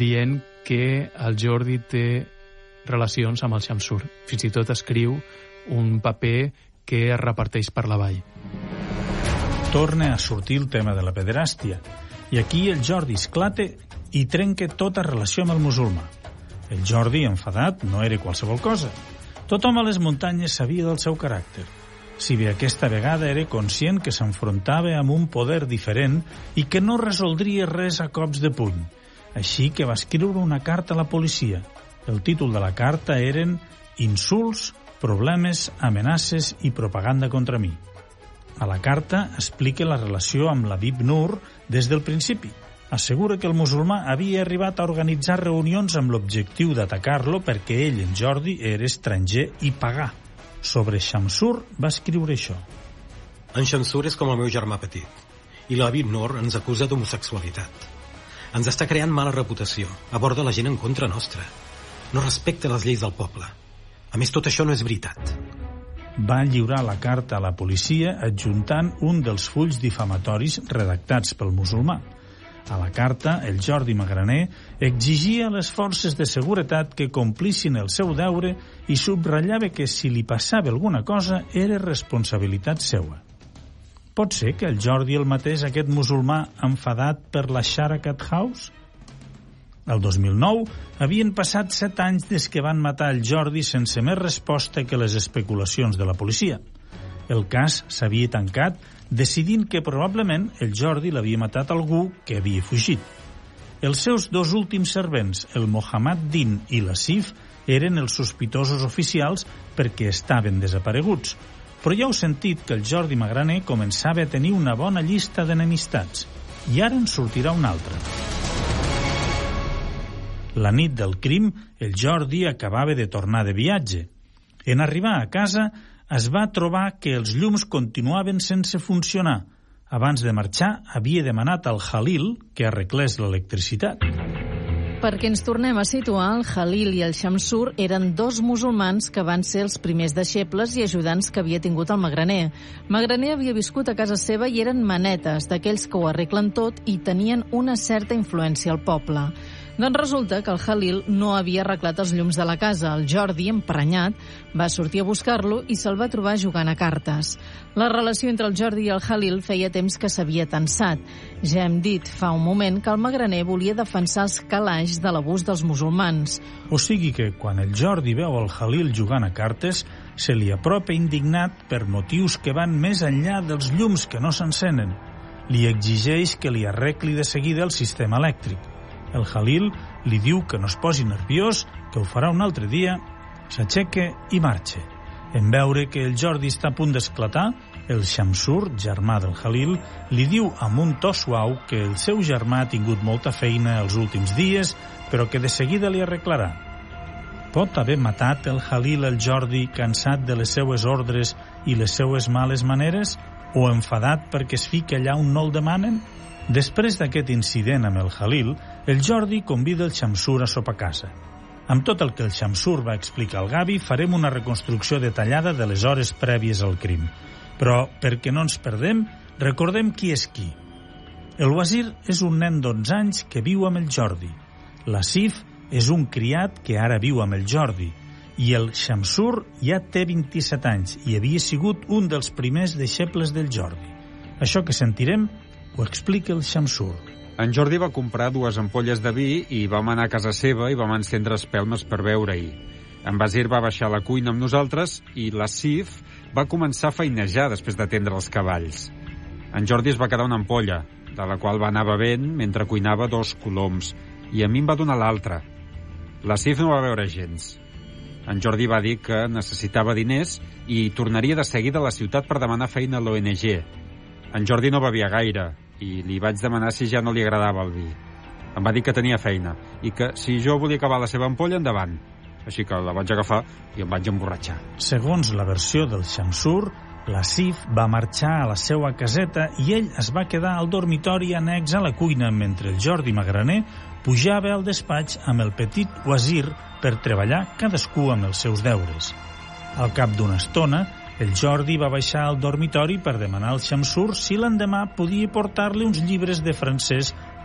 dient que el Jordi té relacions amb el Shamsur. Fins i tot escriu un paper que es reparteix per la vall. Torna a sortir el tema de la pederàstia, i aquí el Jordi esclata i trenca tota relació amb el musulmà. El Jordi, enfadat, no era qualsevol cosa. Tothom a les muntanyes sabia del seu caràcter. Si bé aquesta vegada era conscient que s'enfrontava amb un poder diferent i que no resoldria res a cops de puny. Així que va escriure una carta a la policia. El títol de la carta eren «Insults, problemes, amenaces i propaganda contra mi». A la carta explica la relació amb l'Habib Nur des del principi. Assegura que el musulmà havia arribat a organitzar reunions amb l'objectiu d'atacar-lo perquè ell, en Jordi, era estranger i pagà. Sobre Shamsur va escriure això. En Shamsur és com el meu germà petit, i l'Habib Nur ens acusa d'homosexualitat. Ens està creant mala reputació, aborda la gent en contra nostra. No respecta les lleis del poble. A més, tot això no és veritat. Va lliurar la carta a la policia adjuntant un dels fulls difamatoris redactats pel musulmà. A la carta, el Jordi Magraner exigia a les forces de seguretat que complissin el seu deure i subratllava que si li passava alguna cosa era responsabilitat seua. Pot ser que el Jordi el matés aquest musulmà enfadat per la Sharakat House? El 2009 havien passat 7 anys des que van matar el Jordi sense més resposta que les especulacions de la policia. El cas s'havia tancat decidint que probablement el Jordi l'havia matat algú que havia fugit. Els seus 2 últims servents, el Mohammad Din i l'Asif, eren els sospitosos oficials perquè estaven desapareguts. Però ja heu sentit que el Jordi Magraner començava a tenir una bona llista d'enemistats. I ara en sortirà una altra. La nit del crim, el Jordi acabava de tornar de viatge. En arribar a casa, es va trobar que els llums continuaven sense funcionar. Abans de marxar, havia demanat al Khalil que arreglés l'electricitat. Perquè ens tornem a situar, el Khalil i el Shamsur eren 2 musulmans que van ser els primers deixebles i ajudants que havia tingut el Magraner. Magraner havia viscut a casa seva i eren manetes, d'aquells que ho arreglen tot i tenien una certa influència al poble. Doncs resulta que el Khalil no havia arreglat els llums de la casa. El Jordi, emprenyat, va sortir a buscar-lo i se'l va trobar jugant a cartes. La relació entre el Jordi i el Khalil feia temps que s'havia tensat. Ja hem dit fa un moment que el Magraner volia defensar els calaix de l'abús dels musulmans. O sigui que, quan el Jordi veu el Khalil jugant a cartes, se li apropa indignat per motius que van més enllà dels llums que no s'encenen. Li exigeix que li arregli de seguida el sistema elèctric. El Khalil li diu que no es posi nerviós, que ho farà un altre dia, s'aixeca i marxa. En veure que el Jordi està a punt d'esclatar, el Shamsur, germà del Khalil, li diu amb un to suau que el seu germà ha tingut molta feina els últims dies, però que de seguida li arreglarà. Pot haver matat el Khalil el Jordi cansat de les seues ordres i les seues males maneres, o enfadat perquè es fica allà on no el demanen? Després d'aquest incident amb el Khalil, el Jordi convida el Shamsur a sopar a casa. Amb tot el que el Shamsur va explicar al Gavi, farem una reconstrucció detallada de les hores prèvies al crim. Però, perquè no ens perdem, recordem qui és qui. El Wazir és un nen d'11 anys que viu amb el Jordi. L'Asif és un criat que ara viu amb el Jordi. I el Shamsur ja té 27 anys i havia sigut un dels primers deixebles del Jordi. Això que sentirem ho explica el Shamsur. En Jordi va comprar 2 ampolles de vi i vam anar a casa seva i vam encendre espelmes per beure-hi. En Basir va baixar a la cuina amb nosaltres i l'Asif va començar a feinejar després d'atendre els cavalls. En Jordi es va quedar una ampolla, de la qual va anar bevent mentre cuinava 2 coloms, i a mi em va donar l'altra. L'Asif no va veure gens. En Jordi va dir que necessitava diners i tornaria de seguida a la ciutat per demanar feina a l'ONG. En Jordi no bevia gaire i li vaig demanar si ja no li agradava el vi. Em va dir que tenia feina i que si jo volia acabar la seva ampolla, endavant. Així que la vaig agafar i em vaig emborratxar. Segons la versió del Shamsur, l'Asif va marxar a la seva caseta i ell es va quedar al dormitori annex a la cuina mentre el Jordi Magraner pujava al despatx amb el petit Wazir per treballar cadascú amb els seus deures. Al cap d'una estona, el Jordi va baixar al dormitori per demanar al Shamsur si l'endemà podia portar-li uns llibres de francès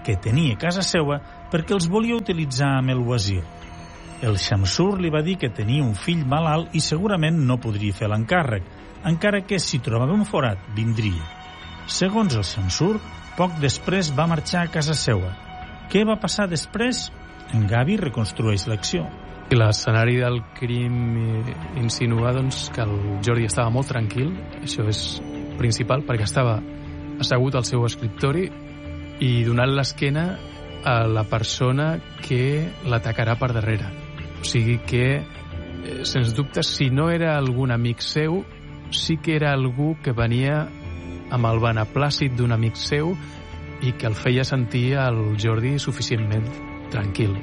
que tenia a casa seva perquè els volia utilitzar amb el wazir. El Shamsur li va dir que tenia un fill malalt i segurament no podria fer l'encàrrec, encara que si trobava un forat, vindria. Segons el Shamsur, poc després va marxar a casa seva. Què va passar després? En Gavi reconstrueix l'acció. L'escenari del crim insinua que el Jordi estava molt tranquil, això és principal, perquè estava assegut al seu escriptori i donant l'esquena a la persona que l'atacarà per darrere. O sigui que, sens dubte, si no era algun amic seu, sí que era algú que venia amb el beneplàcit d'un amic seu i que el feia sentir al Jordi suficientment tranquil.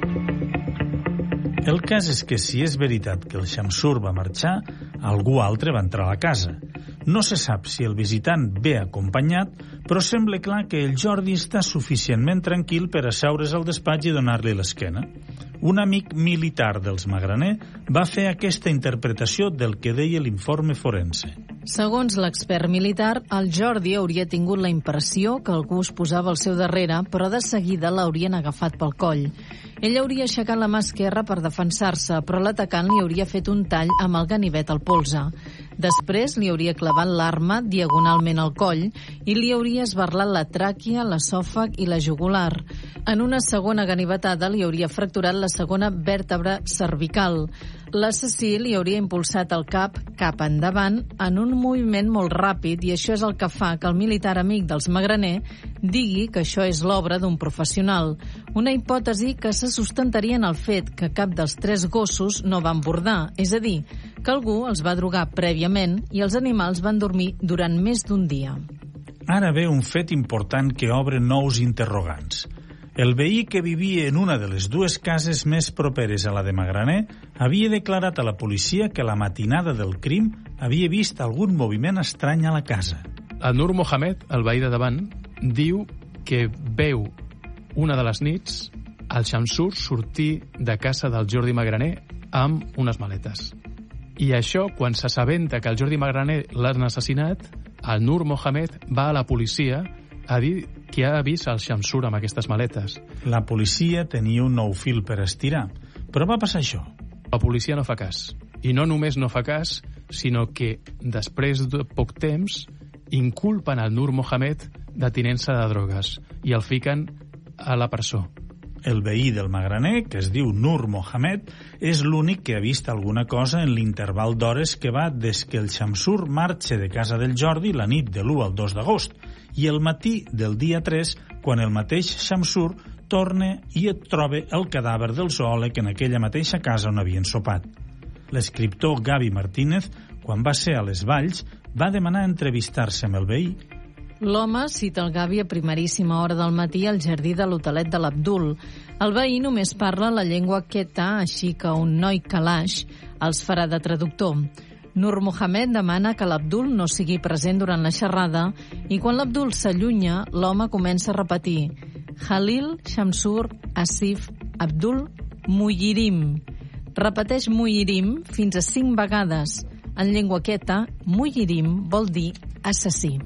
El cas és que si és veritat que el Shamsur va marxar, algú altre va entrar a la casa. No se sap si el visitant ve acompanyat, però sembla clar que el Jordi està suficientment tranquil per asseure's al despatx i donar-li l'esquena. Un amic militar dels Magraner va fer aquesta interpretació del que deia l'informe forense. Segons l'expert militar, el Jordi hauria tingut la impressió que algú es posava al seu darrere, però de seguida l'haurien agafat pel coll. Ell hauria aixecat la mà esquerra per defensar-se, però l'atacant li hauria fet un tall amb el ganivet al polze. Després li hauria clavat l'arma diagonalment al coll i li hauria esberlat la tràquea, l'esòfag i la jugular. En una segona ganivetada li hauria fracturat la segona vèrtebra cervical. L'assassí li hauria impulsat el cap endavant en un moviment molt ràpid i això és el que fa que el militar amic dels Magraner digui que això és l'obra d'un professional. Una hipòtesi que se sustentaria en el fet que cap dels 3 gossos no van bordar, és a dir, que algú els va drogar prèviament i els animals van dormir durant més d'un dia. Ara ve un fet important que obre nous interrogants. El veí que vivia en una de les 2 cases més properes a la de Magraner havia declarat a la policia que la matinada del crim havia vist algun moviment estrany a la casa. El Nur Mohamed, el veí de davant, diu que veu una de les nits el Shamsur sortir de casa del Jordi Magraner amb unes maletes. I això, quan s'assabenta que el Jordi Magraner l'han assassinat, el Nur Mohamed va a la policia a dir que ha vist el Shamsur amb aquestes maletes. La policia tenia un nou fil per estirar, però va passar això. La policia no fa cas. I no només no fa cas, sinó que després de poc temps inculpen el Nur Mohamed de tinença de drogues i el fiquen a la presó. El veí del Magraner, que es diu Nur Mohamed, és l'únic que ha vist alguna cosa en l'interval d'hores que va des que el Shamsur marxa de casa del Jordi la nit de l'1 al 2 d'agost i el matí del dia 3, quan el mateix Shamsur torna i et troba el cadàver del zoòleg en aquella mateixa casa on havien sopat. L'escriptor Gavi Martínez, quan va ser a les Valls, va demanar entrevistar-se amb el veí. L'home cita el Gavi a primeríssima hora del matí al jardí de l'hotelet de l'Abdul. El veí només parla la llengua queta, així que un noi calaix els farà de traductor. Nur Mohamed demana que l'Abdul no sigui present durant la xerrada i quan l'Abdul s'allunya, l'home comença a repetir Khalil, Shamsur, Asif, Abdul, Muyirim. Repeteix Muyirim fins a 5 vegades. En llengua queta, Muyirim vol dir assassí.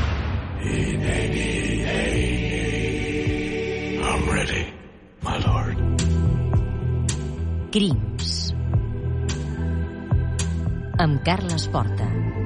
I'm ready, my lord. Crims. Amb Carles Porta.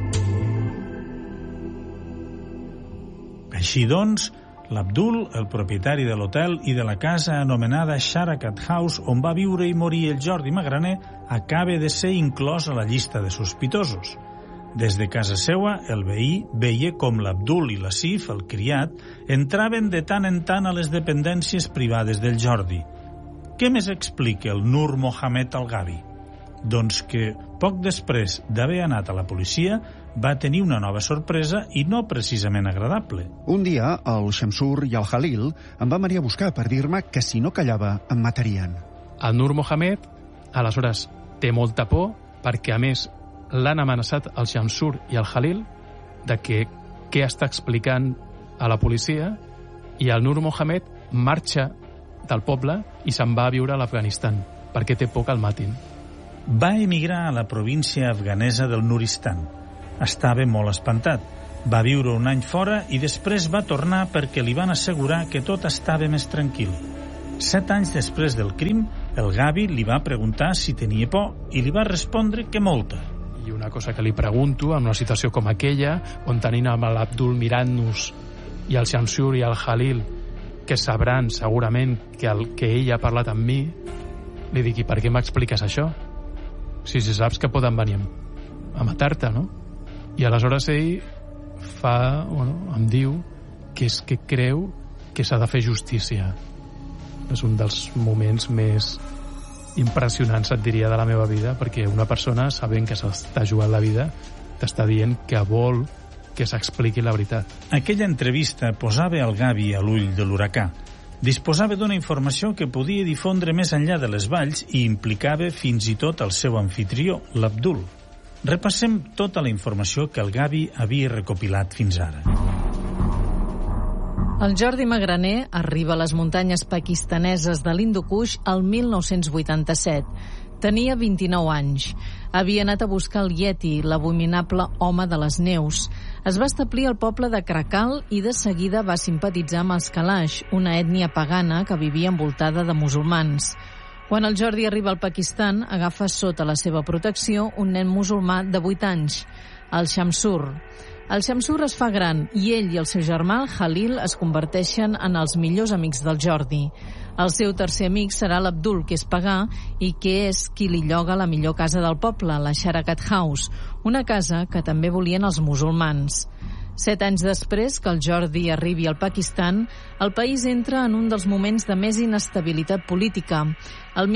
Així doncs, l'Abdul, el propietari de l'hotel i de la casa anomenada Sharakat House, on va viure i morir el Jordi Magraner, acaba de ser inclòs a la llista de sospitosos. Des de casa seua, el veí veia com l'Abdul i l'Asif, el criat, entraven de tant en tant a les dependències privades del Jordi. Què més explica el Nur Mohamed al Gavi? Doncs que, poc després d'haver anat a la policia, va tenir una nova sorpresa i no precisament agradable. Un dia, el Shamsur i el Khalil em van venir a buscar per dir-me que si no callava em matarien. El Nur Mohamed, aleshores, té molta por perquè, a més, l'han amenaçat el Shamsur i el Khalil de que què està explicant a la policia i el Nur Mohamed marxa del poble i se'n va a viure a l'Afganistan perquè té por que el matin. Va emigrar a la província afganesa del Nuristan. Estava molt espantat. Va viure un any fora i després va tornar perquè li van assegurar que tot estava més tranquil. 7 anys després del crim, el Gavi li va preguntar si tenia por i li va respondre que molta. I una cosa que li pregunto, en una situació com aquella, on tenim amb l'Abdul mirant-nos i el Shamsur i el Khalil, que sabran segurament que ell ha parlat amb mi, li dic, i per què m'expliques això? Si saps que poden venir a matar-te, no? I aleshores ell em diu que és que creu que s'ha de fer justícia. És un dels moments més impressionants, et diria, de la meva vida, perquè una persona, sabent que s'està jugant la vida, t'està dient que vol que s'expliqui la veritat. Aquella entrevista posava el Gavi a l'ull de l'huracà. Disposava d'una informació que podia difondre més enllà de les valls i implicava fins i tot el seu anfitrió, l'Abdul. Repassem tota la informació que el Gavi havia recopilat fins ara. El Jordi Magraner arriba a les muntanyes pakistaneses de l'Hindu-Kush el 1987. Tenia 29 anys. Havia anat a buscar el Yeti, l'abominable home de les neus. Es va establir al poble de Krakal i de seguida va simpatitzar amb els Kalash, una ètnia pagana que vivia envoltada de musulmans. Quan el Jordi arriba al Pakistan, agafa sota la seva protecció un nen musulmà de 8 anys, el Shamsur. El Shamsur es fa gran i ell i el seu germà, el Khalil, es converteixen en els millors amics del Jordi. El seu tercer amic serà l'Abdul, que és pagà i que és qui li lloga la millor casa del poble, la Sharakat House, una casa que també volien els musulmans. 7 anys després que el Jordi arribi al Pakistan, el país entra en un dels moments de més inestabilitat política. El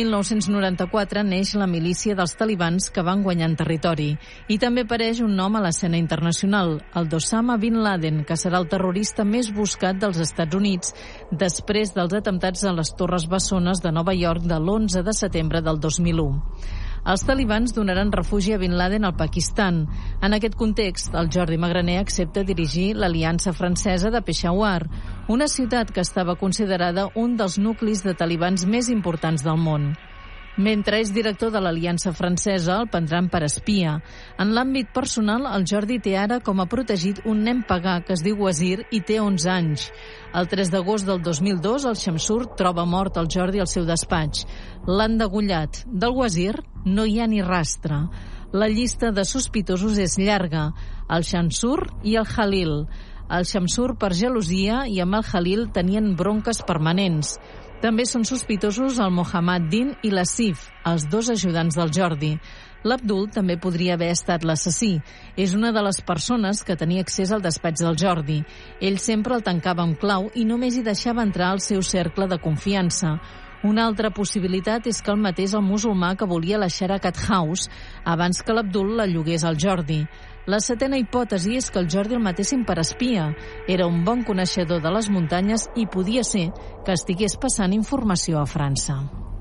1994 neix la milícia dels talibans que van guanyant territori. I també apareix un nom a l'escena internacional, el d'Osama Bin Laden, que serà el terrorista més buscat dels Estats Units després dels atemptats a les Torres Bessones de Nova York de l'11 de setembre del 2001. Els talibans donaran refugi a Bin Laden al Pakistan. En aquest context, el Jordi Magraner accepta dirigir l'Aliança Francesa de Peshawar, una ciutat que estava considerada un dels nuclis de talibans més importants del món. Mentre és director de l'Aliança Francesa, el prendran per espia. En l'àmbit personal, el Jordi té ara com a protegit un nen pagà que es diu Wazir i té 11 anys. El 3 d'agost del 2002, el Shamsur troba mort el Jordi al seu despatx. L'han degollat. Del Wazir no hi ha ni rastre. La llista de sospitosos és llarga. El Shamsur i el Khalil. El Shamsur per gelosia i amb el Khalil tenien bronques permanents. També són sospitosos el Mohammad Din i l'Asif, els 2 ajudants del Jordi. L'Abdul també podria haver estat l'assassí. És una de les persones que tenia accés al despatx del Jordi. Ell sempre el tancava amb clau i només hi deixava entrar al seu cercle de confiança. Una altra possibilitat és que el matés el musulmà que volia la Sharakat House abans que l'Abdul la llogués al Jordi. La setena hipòtesi és que el Jordi el matessin per espia. Era un bon coneixedor de les muntanyes i podia ser que estigués passant informació a França.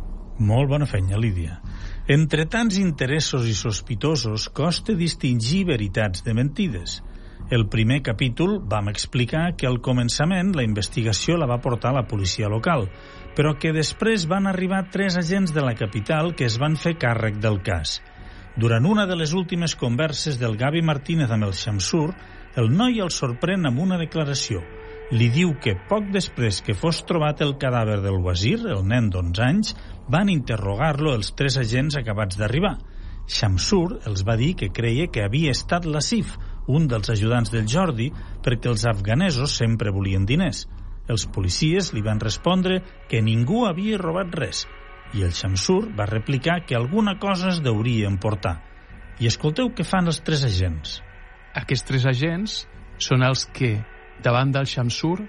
Molt bona feina, Lídia. Entre tants interessos i sospitosos costa distingir veritats de mentides. El primer capítol vam explicar que al començament la investigació la va portar la policia local, però que després van arribar 3 agents de la capital que es van fer càrrec del cas. Durant una de les últimes converses del Gavi Martínez amb el Shamsur, el noi el sorprèn amb una declaració. Li diu que poc després que fos trobat el cadàver del Wazir, el nen d'11 anys, van interrogar-lo els 3 agents acabats d'arribar. Shamsur els va dir que creia que havia estat l'Asif, un dels ajudants del Jordi, perquè els afganesos sempre volien diners. Els policies li van respondre que ningú havia robat res, i el Shamsur va replicar que alguna cosa es deuria emportar. I escolteu què fan els 3 agents. Aquests 3 agents són els que, davant del Shamsur,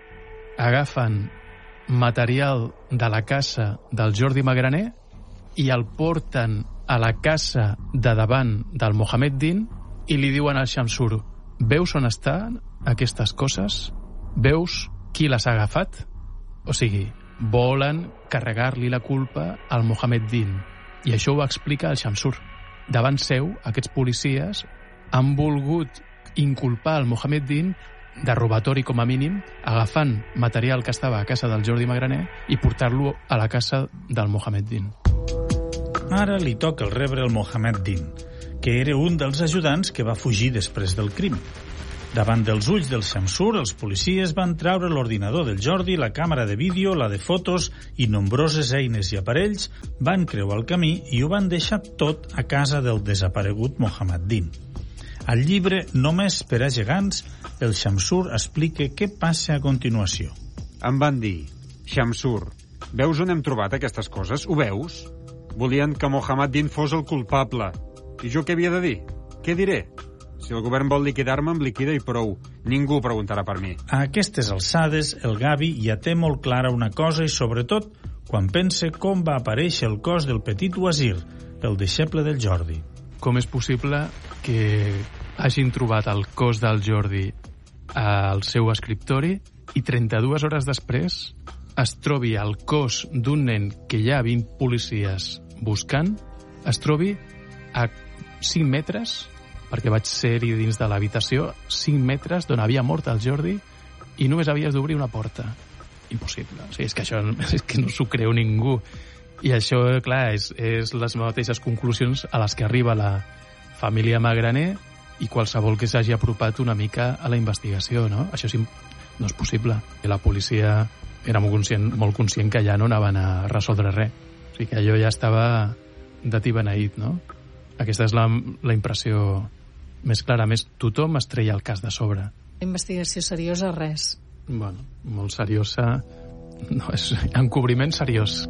agafen material de la casa del Jordi Magraner i el porten a la casa de davant del Mohamed Din i li diuen al Shamsur: veus on estan aquestes coses? Veus qui les ha agafat? O sigui, volen carregar-li la culpa al Mohamed Din. I això ho explica el Shamsur. Davant seu, aquests policies han volgut inculpar el Mohamed Din de robatori com a mínim, agafant material que estava a casa del Jordi Magraner i portar-lo a la casa del Mohamed Din. Ara li toca el rebre el Mohamed Din, que era un dels ajudants que va fugir després del crim. Davant dels ulls del Shamsur, els policies van treure l'ordinador del Jordi, la càmera de vídeo, la de fotos i nombroses eines i aparells, van creuar el camí i ho van deixar tot a casa del desaparegut Mohamed Din. Al llibre Només per a gegants, el Shamsur explica què passa a continuació. Em van dir: Shamsur, veus on hem trobat aquestes coses? Ho veus? Volien que Mohamed Din fos el culpable. I jo què havia de dir? Què diré? Si el govern vol liquidar-me, em liquida i prou. Ningú preguntarà per mi. A aquestes alçades, el Gavi ja té molt clara una cosa i, sobretot, quan pensa com va aparèixer el cos del petit Wazir, el deixeble del Jordi. Com és possible que hagin trobat el cos del Jordi al seu escriptori i 32 hores després es trobi el cos d'un nen que hi ha 20 policies buscant, es trobi a 5 metres, perquè vaig ser-hi dins de l'habitació, 5 metres d'on havia mort el Jordi i només havies d'obrir una porta. Impossible. O sigui, és que això és que no s'ho creu ningú. I això, clar, és les mateixes conclusions a les que arriba la família Magraner i qualsevol que s'hagi apropat una mica a la investigació, no? Això sí, no és possible. La policia era molt conscient que allà no anaven a resoldre res. O sigui que allò ja estava de tibeneït, no? Aquesta és la impressió més clara. A més, tothom es treia el cas de sobre. Investigació seriosa, res. Bueno, molt seriosa. No, és encobriment seriós.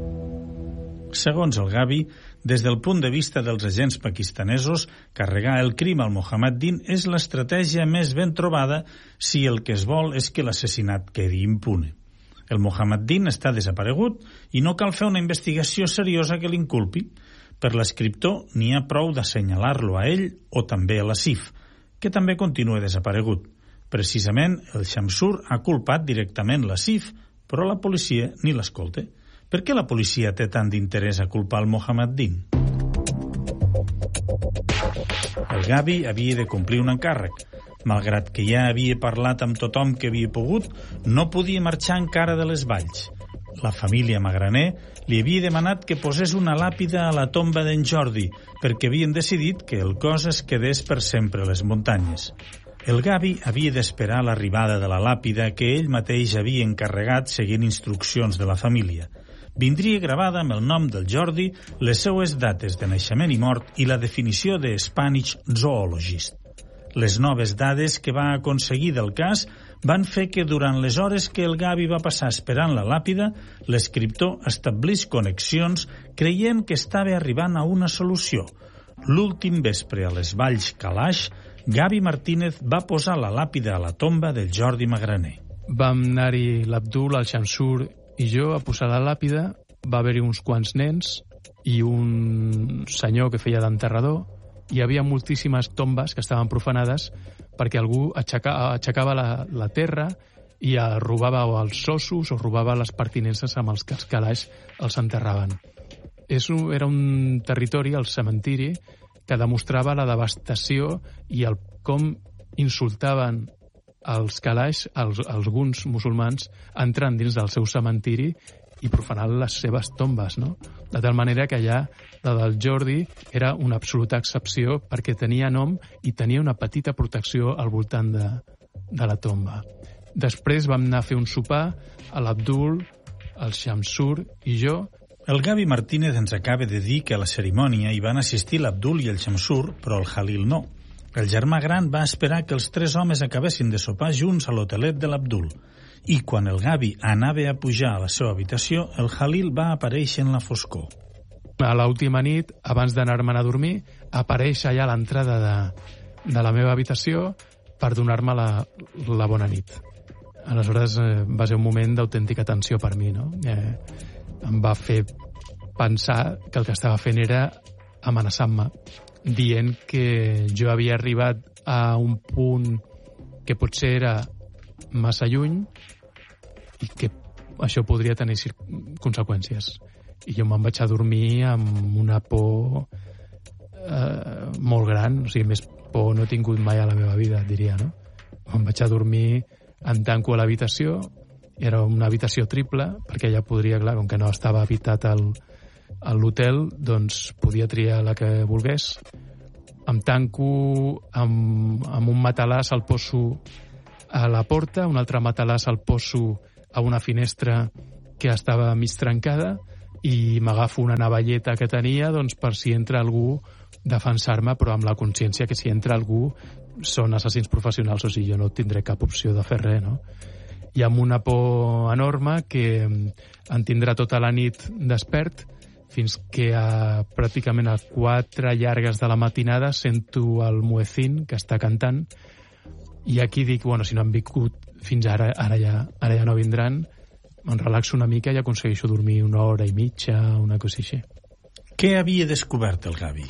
Segons el Gavi, des del punt de vista dels agents pakistanesos, carregar el crim al Mohamed Din és l'estratègia més ben trobada si el que es vol és que l'assassinat quedi impune. El Mohamed Din està desaparegut i no cal fer una investigació seriosa que l'inculpi. Per l'escriptor n'hi ha prou d'assenyalar-lo a ell o també a la CIF, que també continua desaparegut. Precisament, el Shamsur ha culpat directament la CIF, però la policia ni l'escolta. Per què la policia té tant d'interès a culpar el Mohamed Din? El Gavi havia de complir un encàrrec. Malgrat que ja havia parlat amb tothom que havia pogut, no podia marxar encara de les valls. La família Magraner li havia demanat que posés una làpida a la tomba d'en Jordi, perquè havien decidit que el cos es quedés per sempre a les muntanyes. El Gavi havia d'esperar l'arribada de la làpida que ell mateix havia encarregat seguint instruccions de la família. Vindria gravada amb el nom del Jordi, les seues dates de naixement i mort i la definició de Spanish Zoologist. Les noves dades que va aconseguir del cas van fer que durant les hores que el Gavi va passar esperant la làpida, l'escriptor establís connexions creient que estava arribant a una solució. L'últim vespre a les valls Kalash, Gavi Martínez va posar la làpida a la tomba del Jordi Magraner. Vam anar-hi l'Abdul, el Shamsur i jo a posar la làpida. Va haver-hi uns quants nens i un senyor que feia d'enterrador. Hi havia moltíssimes tombes que estaven profanades perquè algú aixecava la terra i robava els ossos o robava les pertinences amb els que els calaix els enterraven. Era un territori, el cementiri, que demostrava la devastació i com insultaven els calaix, alguns musulmans, entrant dins del seu cementiri i profanant les seves tombes, no? De tal manera que allà la del Jordi era una absoluta excepció perquè tenia nom i tenia una petita protecció al voltant de la tomba. Després vam anar a fer un sopar a l'Abdul, el Shamsur i jo. El Gavi Martínez ens acaba de dir que a la cerimònia hi van assistir l'Abdul i el Shamsur, però el Halil no. El germà gran va esperar que els 3 homes acabessin de sopar junts a l'hotelet de l'Abdul. I quan el Gavi anava a pujar a la seva habitació, el Halil va aparèixer en la foscor. A l'última nit, abans d'anar-me'n a dormir, apareix allà a l'entrada de la meva habitació per donar-me la bona nit. Aleshores va ser un moment d'autèntica tensió per mi, no? Em va fer pensar que el que estava fent era amenaçant-me, dient que jo havia arribat a un punt que potser era massa lluny i que això podria tenir conseqüències. I jo me'n vaig a dormir amb una por molt gran, o sigui, més por no he tingut mai a la meva vida, diria, no? Me'n vaig a dormir, em tanco a l'habitació, era una habitació triple, perquè ja podria, clar, com que no estava habitat a l'hotel, doncs podia triar la que volgués. em tanco amb un matalàs, el poso a la porta, un altre matalàs el poso a una finestra que estava mig trencada i m'agafo una navalleta que tenia doncs, per si entra algú defensar-me, però amb la consciència que si entra algú són assassins professionals, o sigui, jo no tindré cap opció de fer res, no? I amb una por enorme que em tindrà tota la nit despert fins que pràcticament a 4 llargues de la matinada sento el muezzin que està cantant i aquí dic, bueno, si no han vingut fins ara ja no vindran, em relaxo una mica i aconsegueixo dormir 1 hora i mitja, una cosa així. Què havia descobert el Gavi?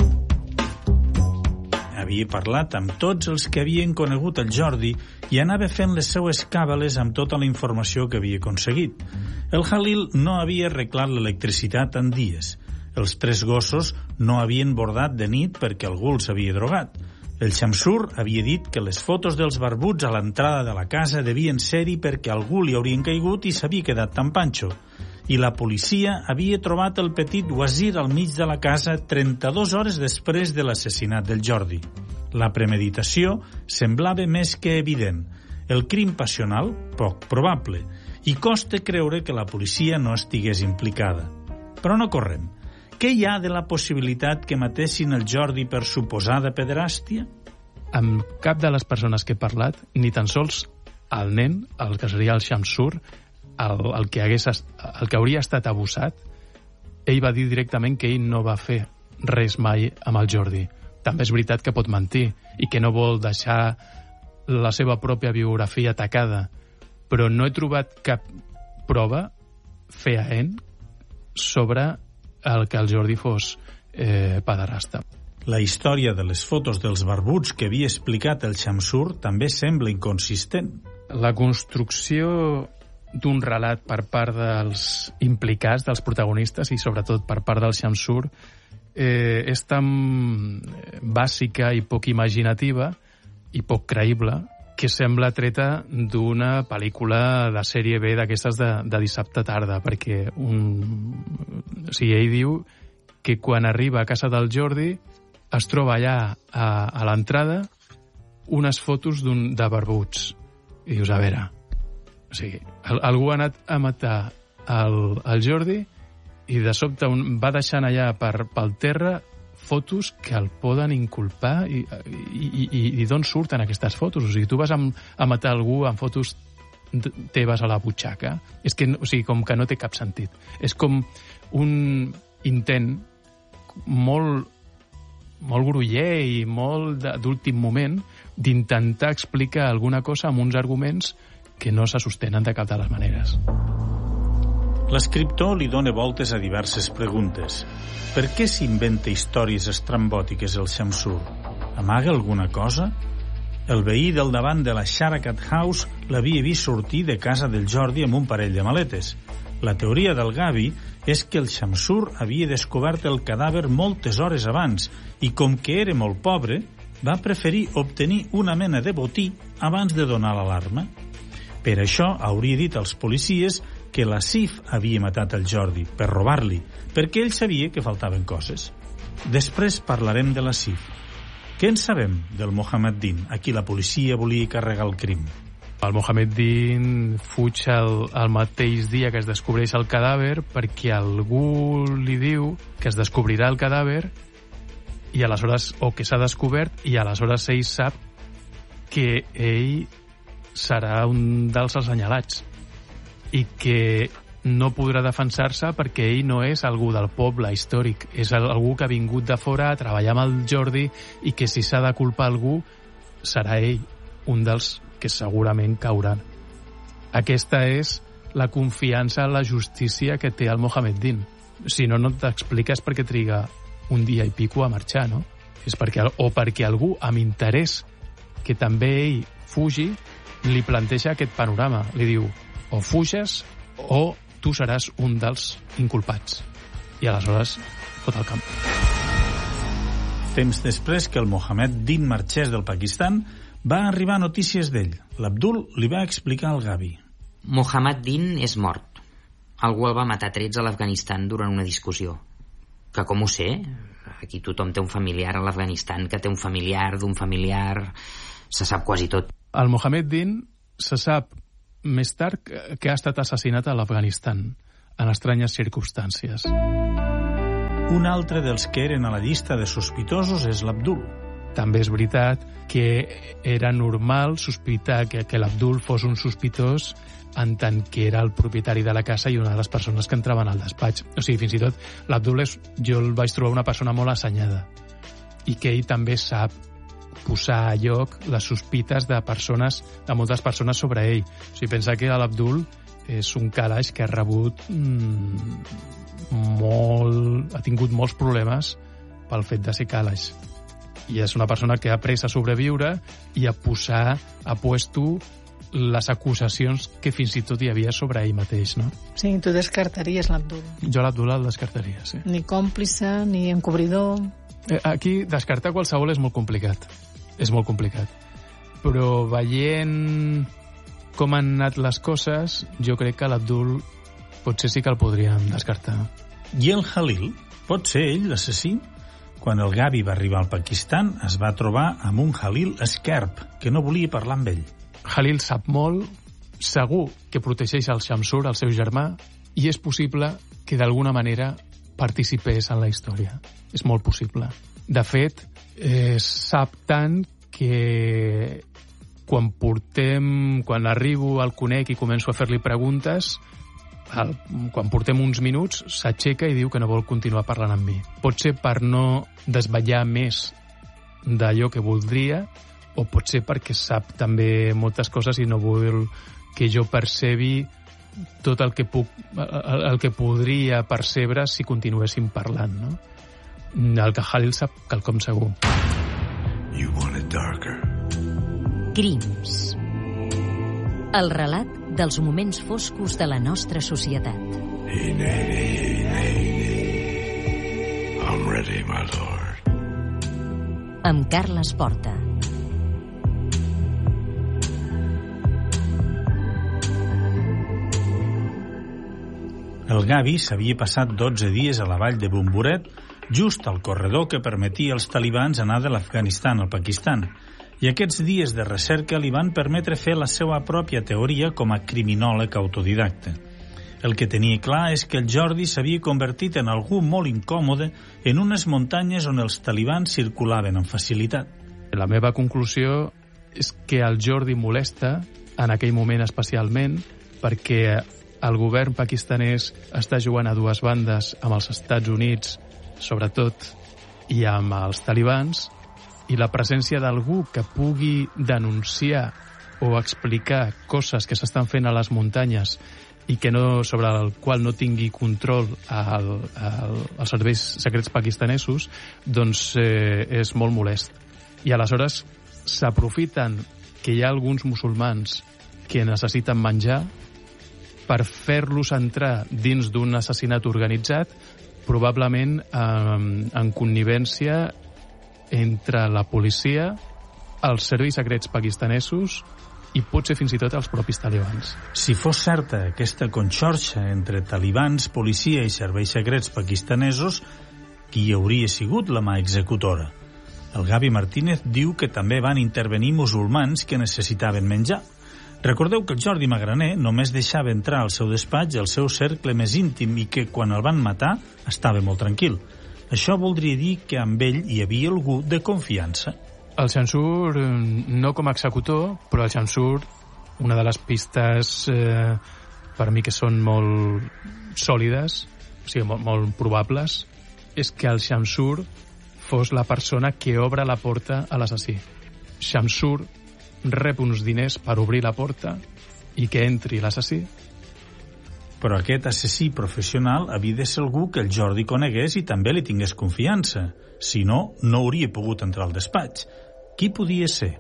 Havia parlat amb tots els que havien conegut el Jordi i anava fent les seues càbales amb tota la informació que havia aconseguit. El Khalil no havia arreglat l'electricitat en dies. Els 3 gossos no havien bordat de nit perquè algú els havia drogat. El Shamsur havia dit que les fotos dels barbuts a l'entrada de la casa devien ser-hi perquè algú li haurien caigut i s'havia quedat tan panxo. I la policia havia trobat el petit Wazir al mig de la casa 32 hores després de l'assassinat del Jordi. La premeditació semblava més que evident. El crim passional, poc probable. I costa creure que la policia no estigués implicada. Però no correm. Què hi ha de la possibilitat que matessin el Jordi per suposada pederàstia? Amb cap de les persones que he parlat, ni tan sols el nen, el que seria el Shamsur, el que hauria estat abusat, ell va dir directament que ell no va fer res mai amb el Jordi. També és veritat que pot mentir i que no vol deixar la seva pròpia biografia atacada, però no he trobat cap prova fehaent sobre el que el Jordi fos pederasta. La història de les fotos dels barbuts que havia explicat el Shamsur també sembla inconsistent. La construcció d'un relat per part dels implicats, dels protagonistes i sobretot per part del Shamsur és tan bàsica i poc imaginativa i poc creïble que sembla treta d'una pel·lícula de sèrie B d'aquestes de dissabte tarda, perquè ell diu que quan arriba a casa del Jordi es troba allà a l'entrada unes fotos de barbuts. I dius, a veure, o sigui, algú ha anat a matar el Jordi i de sobte va deixant allà pel terra fotos que el poden inculpar i d'on surten aquestes fotos? O sigui, tu vas a matar algú amb fotos teves a la butxaca. És que, o sigui, com que no té cap sentit. És com un intent molt groller i molt d'últim moment d'intentar explicar alguna cosa amb uns arguments que no se sostenen de cap de les maneres. L'escriptor li dona voltes a diverses preguntes. Per què s'inventa històries estrambòtiques el Shamsur? Amaga alguna cosa? El veí del davant de la Sharakat House l'havia vist sortir de casa del Jordi amb un parell de maletes. La teoria del Gavi és que el Shamsur havia descobert el cadàver moltes hores abans i, com que era molt pobre, va preferir obtenir una mena de botí abans de donar l'alarma. Per això hauria dit als policies que la Sif havia matat el Jordi per robar-li, perquè ell sabia que faltaven coses. Després parlarem de la Sif. Què en sabem del Mohammeddin, a qui la policia volia carregar el crim? El Mohammeddin fuig el mateix dia que es descobreix el cadàver perquè algú li diu que es descobrirà el cadàver i aleshores, o que s'ha descobert, i aleshores ell sap que ell serà un dels assenyalats i que no podrà defensar-se perquè ell no és algú del poble històric, és algú que ha vingut de fora a treballar amb el Jordi i que si s'ha de culpar algú serà ell, un dels que segurament cauran. Aquesta és la confiança en la justícia que té el Mohammeddin. Si no, no t'expliques per què triga un dia i pico a marxar, no? És perquè algú amb interès que també ell fugi li planteja aquest panorama. Li diu, o fuges o tu seràs un dels inculpats. I aleshores tot el camp. Temps després que el Mohammeddin marxés del Pakistan, va arribar notícies d'ell. L'Abdul li va explicar al Gavi. Mohammeddin és mort. Algú el va matar a trets a l'Afganistan durant una discussió. Que com ho sé? Aquí tothom té un familiar, a l'Afganistan que té un familiar d'un familiar... Se sap quasi tot. El Mohammed Din se sap més tard que ha estat assassinat a l'Afganistan, en estranyes circumstàncies. Un altre dels que eren a la llista de sospitosos és l'Abdul. També és veritat que era normal sospitar que l'Abdul fos un sospitós en tant que era el propietari de la casa i una de les persones que entraven al despatx. O sigui, fins i tot, l'Abdul jo el vaig trobar una persona molt assenyada i que ell també sap posar a lloc les sospites de moltes persones sobre ell. O sigui, pensa que l'Abdul és un calaix que ha rebut ha tingut molts problemes pel fet de ser calaix. I és una persona que ha après a sobreviure i a puesto les acusacions que fins i tot hi havia sobre ell mateix, no? Sí, tu descartaries l'Abdul. Jo l'Abdul el descartaria, sí. Ni còmplice, ni encobridor... Aquí descartar qualsevol és molt complicat. És molt complicat. Però veient com han anat les coses, jo crec que l'Abdul potser sí que el podríem descartar. I el Halil? Pot ser ell l'assassí? Quan el Gavi va arribar al Pakistan, es va trobar amb un Halil esquerp, que no volia parlar amb ell. Halil sap molt, segur que protegeix el Shamsur, el seu germà, i és possible que d'alguna manera participés en la història. És molt possible. De fet, sap tant que quan arribo al conec i començo a fer-li preguntes, quan portem uns minuts s'aixeca i diu que no vol continuar parlant amb mi. Pot ser per no desvetllar més d'allò que voldria, o pot ser perquè sap també moltes coses i no vol que jo percebi tot el que podria percebre si continuéssim parlant, no? El que Halil sap quelcom segur. You want it darker. Crims. El relat dels moments foscos de la nostra societat. Hey, I'm ready, my lord. Amb Carles Porta. El Gavi s'havia passat 12 dies a la vall de Bumburet, just al corredor que permetia als talibans anar de l'Afganistan al Pakistan. I aquests dies de recerca li van permetre fer la seva pròpia teoria com a criminòleg autodidacte. El que tenia clar és que el Jordi s'havia convertit en algú molt incòmode en unes muntanyes on els talibans circulaven amb facilitat. La meva conclusió és que el Jordi molesta, en aquell moment especialment, perquè el govern pakistanès està jugant a dues bandes amb els Estats Units, sobretot, i amb els talibans, i la presència d'algú que pugui denunciar o explicar coses que s'estan fent a les muntanyes i que sobre el qual no tingui control els serveis secrets pakistanesos, doncs és molt molest. I aleshores s'aprofiten que hi ha alguns musulmans que necessiten menjar per fer-los entrar dins d'un assassinat organitzat, probablement en connivència entre la policia, els serveis secrets pakistanesos i potser fins i tot els propis talibans. Si fos certa aquesta conxorxa entre talibans, policia i serveis secrets pakistanesos, qui hauria sigut la mà executora? El Gavi Martínez diu que també van intervenir musulmans que necessitaven menjar. Recordeu que el Jordi Magraner només deixava entrar al seu despatx el seu cercle més íntim i que quan el van matar estava molt tranquil. Això voldria dir que amb ell hi havia algú de confiança. El Shamsur, no com a executor, però el Shamsur, una de les pistes per mi que són molt sòlides, o sigui, molt probables, és que el Shamsur fos la persona que obre la porta a l'assassí. Shamsur rep uns diners per obrir la porta i que entri l'assassí. Però aquest assassí professional havia de ser algú que el Jordi conegués i també li tingués confiança. Si no, no hauria pogut entrar al despatx. Qui podia ser?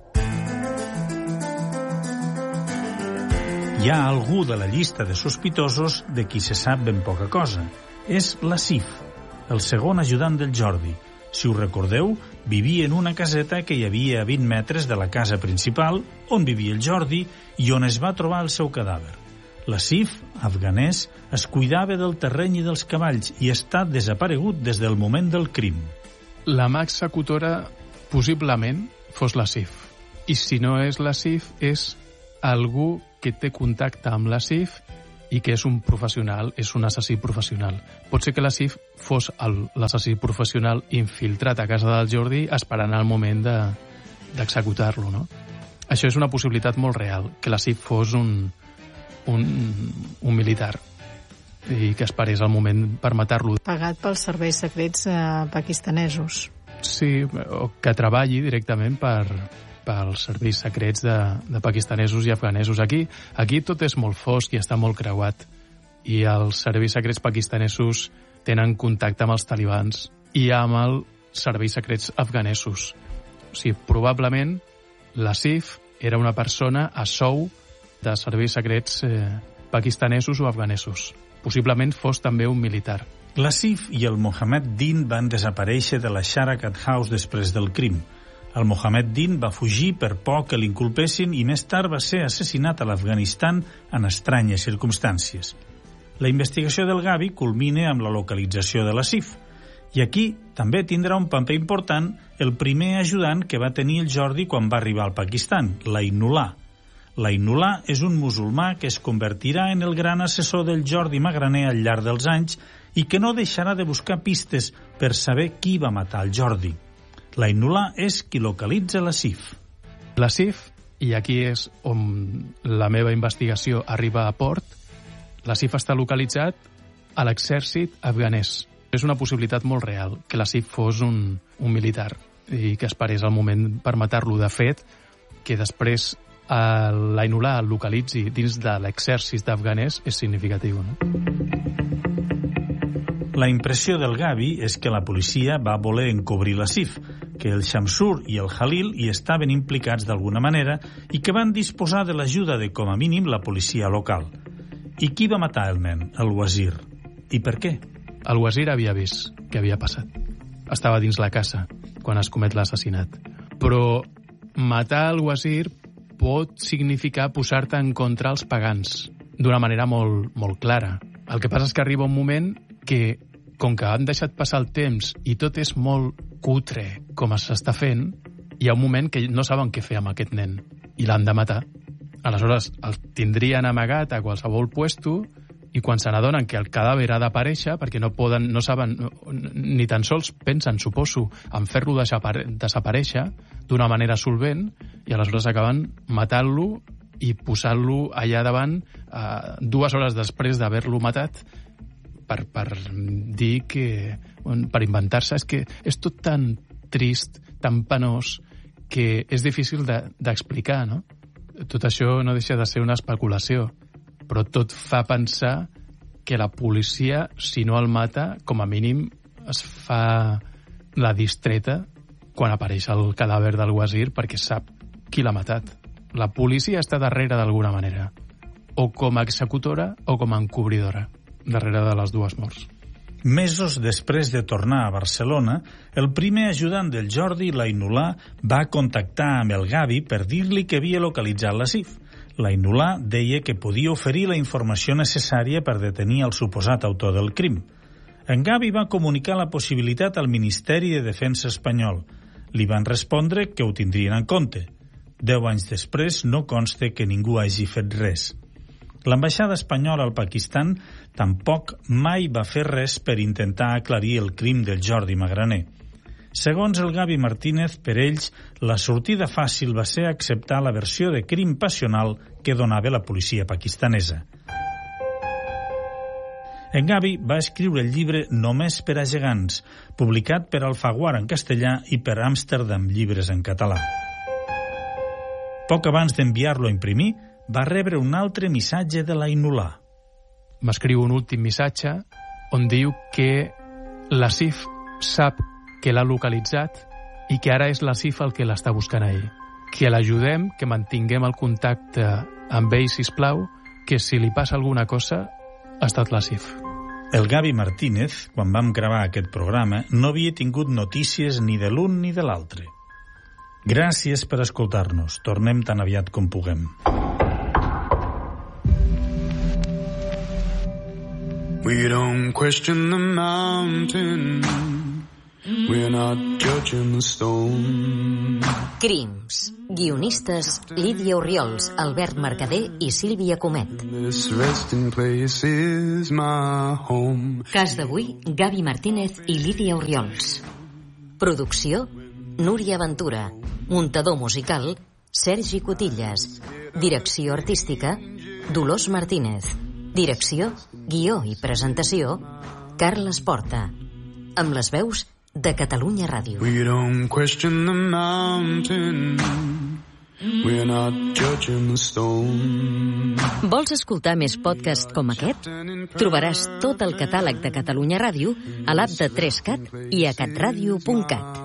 Hi ha algú de la llista de sospitosos de qui se sap ben poca cosa. És l'Asif, el segon ajudant del Jordi. Si us recordeu, vivia en una caseta que hi havia a 20 metres de la casa principal, on vivia el Jordi i on es va trobar el seu cadàver. L'Asif, afganès, es cuidava del terreny i dels cavalls i està desaparegut des del moment del crim. La mà executora possiblement fos l'Asif. I si no és l'Asif, és algú que té contacte amb l'Asif i que és un professional, és un assassí professional. Pot ser que l'Asif fos l'assassí professional infiltrat a casa del Jordi esperant el moment d'executar-lo, no? Això és una possibilitat molt real, que l'Asif fos un militar i que esperés el moment per matar-lo. Pagat pels serveis secrets pakistanesos. Sí, o que treballi directament pels serveis secrets de pakistanesos i afganesos. Aquí tot és molt fosc i està molt creuat. I els serveis secrets pakistanesos tenen contacte amb els talibans i amb els serveis secrets afganesos. O sigui, probablement l'Asif era una persona a sou de serveis secrets pakistanesos o afganesos. Possiblement fos també un militar. L'Asif i el Mohammed Din van desaparèixer de la Sharakat House després del crim. El Mohammed Din va fugir per por que l'inculpessin i més tard va ser assassinat a l'Afganistan en estranyes circumstàncies. La investigació del Gavi culmina amb la localització de l'Asif. I aquí també tindrà un paper important el primer ajudant que va tenir el Jordi quan va arribar al Pakistan, l'Ainullah. L'Ainullah és un musulmà que es convertirà en el gran assessor del Jordi Magraner al llarg dels anys i que no deixarà de buscar pistes per saber qui va matar el Jordi. L'Ainullah és qui localitza l'Asif. L'Asif, i aquí és on la meva investigació arriba a port, l'Asif està localitzat a l'exèrcit afganès. És una possibilitat molt real, que l'Asif fos un militar i que esperés el moment per matar-lo. De fet, que després l'Ainullah el localitzi dins de l'exèrcit afganès és significatiu, no? La impressió del Gavi és que la policia va voler encobrir l'Asif, que el Shamsur i el Khalil hi estaven implicats d'alguna manera i que van disposar de l'ajuda de, com a mínim, la policia local. I qui va matar el nen, el Wazir? I per què? El Wazir havia vist què havia passat. Estava dins la casa quan es comet l'assassinat. Però matar el Wazir pot significar posar-te en contra els pagans d'una manera molt, molt clara. El que passa és que arriba un moment que, com que han deixat passar el temps i tot és molt cutre com s'està fent, hi ha un moment que no saben què fer amb aquest nen i l'han de matar. Aleshores, el tindrien amagat a qualsevol puesto i quan se n'adonen que el cadàver ha d'aparèixer, perquè no saben, ni tan sols pensen, suposo, en fer-lo desaparèixer d'una manera solvent, i aleshores acaben matant-lo i posant-lo allà davant 2 hores després d'haver-lo matat per dir que, per inventar-se, és que és tot tan trist, tan penós, que és difícil d'explicar, no? Tot això no deixa de ser una especulació, però tot fa pensar que la policia, si no el mata, com a mínim es fa la distreta quan apareix el cadàver del Wazir perquè sap qui l'ha matat. La policia està darrere d'alguna manera, o com a executora o com a encobridora, darrere de les 2 morts. Mesos després de tornar a Barcelona, el primer ajudant del Jordi, l'Ainullah, va contactar amb el Gavi per dir-li que havia localitzat l'Asif. L'Ainullah deia que podia oferir la informació necessària per detenir el suposat autor del crim. En Gavi va comunicar la possibilitat al Ministeri de Defensa espanyol. Li van respondre que ho tindrien en compte. 10 anys després no consta que ningú hagi fet res. L'ambaixada espanyola al Pakistan tampoc mai va fer res per intentar aclarir el crim del Jordi Magraner. Segons el Gavi Martínez, per ells, la sortida fàcil va ser acceptar la versió de crim passional que donava la policia pakistanesa. En Gavi va escriure el llibre Només per a gegants, publicat per Alfaguara en castellà i per Amsterdam Llibres en català. Poc abans d'enviar-lo a imprimir, va rebre un altre missatge de l'Ainullah. M'escriu un últim missatge on diu que l'Asif sap que l'ha localitzat i que ara és l'Asif el que l'està buscant a ell. Que l'ajudem, que mantinguem el contacte amb ell, sisplau, que si li passa alguna cosa ha estat l'Asif. El Gavi Martínez, quan vam gravar aquest programa, no havia tingut notícies ni de l'un ni de l'altre. Gràcies per escoltar-nos. Tornem tan aviat com puguem. We don't question the mountain. We're not judging the stone. Crims. Guionistes Lídia Orriols, Albert Mercader i Sílvia Comet. This resting place is my home. Cas d'avui, Gavi Martínez i Lídia Orriols. Producció, Núria Ventura. Muntador musical, Sergi Cotillas. Direcció artística, Dolors Martínez. Direcció, guió i presentació, Carles Porta. Amb les veus de Catalunya Ràdio. We don't question the mountain. We're not judging the stone. Vols escoltar més podcasts com aquest? Trobaràs tot el catàleg de Catalunya Ràdio a l'app de 3cat i a catradio.cat.